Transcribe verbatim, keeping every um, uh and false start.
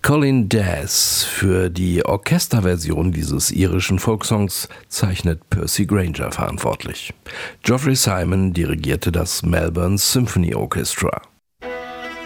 Colin Dass. Für die Orchesterversion dieses irischen Folksongs zeichnet Percy Grainger verantwortlich. Geoffrey Simon dirigierte das Melbourne Symphony Orchestra.